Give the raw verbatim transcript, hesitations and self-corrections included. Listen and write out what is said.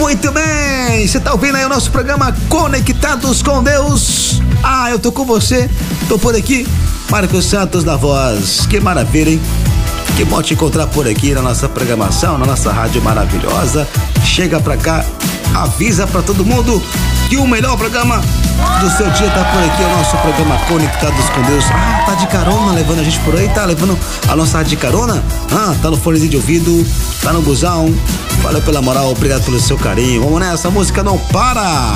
Muito bem, você tá ouvindo aí o nosso programa Conectados com Deus. Ah, eu tô com você, tô por aqui, Marcos Santos na voz. Que maravilha, hein? Que bom te encontrar por aqui na nossa programação, na nossa rádio maravilhosa. Chega pra cá, avisa pra todo mundo que o melhor programa do seu dia tá por aqui, o nosso programa Conectados com Deus. Ah, tá de carona levando a gente por aí, tá levando a nossa rádio de carona? Ah, tá no fonezinho de ouvido, tá no busão. Valeu pela moral, obrigado pelo seu carinho. Vamos nessa, a música não para.